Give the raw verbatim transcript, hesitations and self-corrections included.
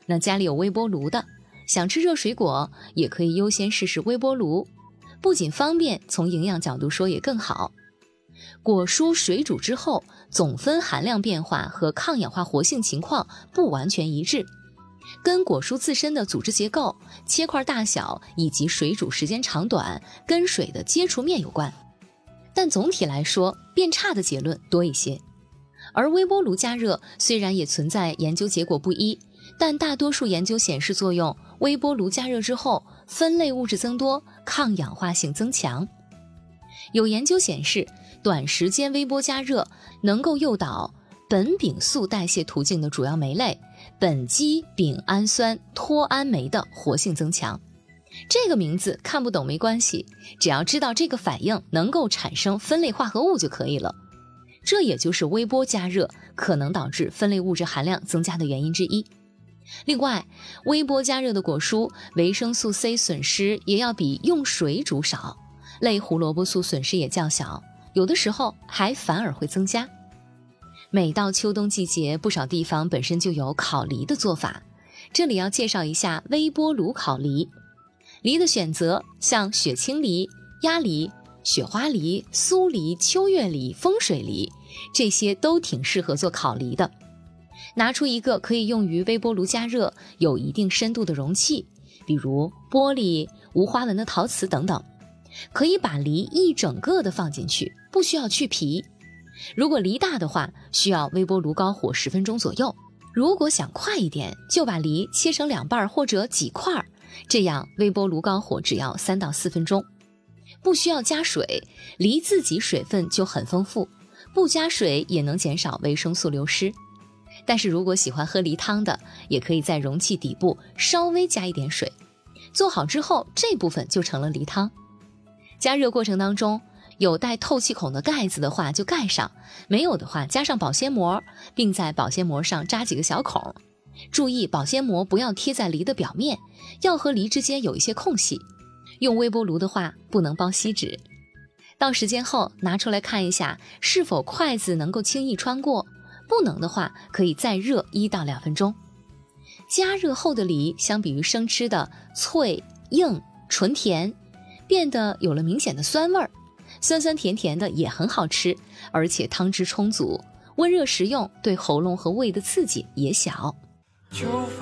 那家里有微波炉的，想吃热水果也可以优先试试微波炉，不仅方便，从营养角度说也更好。果蔬水煮之后，总分含量变化和抗氧化活性情况不完全一致，跟果蔬自身的组织结构、切块大小以及水煮时间长短跟水的接触面有关。但总体来说，变差的结论多一些。而微波炉加热虽然也存在研究结果不一，但大多数研究显示作用，微波炉加热之后，分类物质增多，抗氧化性增强。有研究显示，短时间微波加热能够诱导苯丙素代谢途径的主要酶类苯基丙氨酸脱氨酶的活性增强。这个名字看不懂没关系，只要知道这个反应能够产生分类化合物就可以了。这也就是微波加热可能导致分类物质含量增加的原因之一。另外，微波加热的果蔬维生素 C 损失也要比用水煮少，类胡萝卜素损失也较小，有的时候还反而会增加。每到秋冬季节，不少地方本身就有烤梨的做法，这里要介绍一下微波炉烤梨。梨的选择像雪青梨、鸭梨、雪花梨、酥梨、秋月梨、风水梨，这些都挺适合做烤梨的。拿出一个可以用于微波炉加热、有一定深度的容器，比如玻璃、无花纹的陶瓷等等，可以把梨一整个的放进去，不需要去皮。如果梨大的话，需要微波炉高火十分钟左右。如果想快一点，就把梨切成两半或者几块，这样微波炉高火只要三到四分钟。不需要加水，梨自己水分就很丰富，不加水也能减少维生素流失。但是如果喜欢喝梨汤的，也可以在容器底部稍微加一点水，做好之后这部分就成了梨汤。加热过程当中，有带透气孔的盖子的话就盖上，没有的话加上保鲜膜，并在保鲜膜上扎几个小孔。注意保鲜膜不要贴在梨的表面，要和梨之间有一些空隙。用微波炉的话不能包锡纸。到时间后拿出来看一下，是否筷子能够轻易穿过，不能的话可以再热一到两分钟。加热后的梨相比于生吃的脆、硬、纯甜，变得有了明显的酸味儿，酸酸甜甜的也很好吃，而且汤汁充足，温热食用，对喉咙和胃的刺激也小。 秋风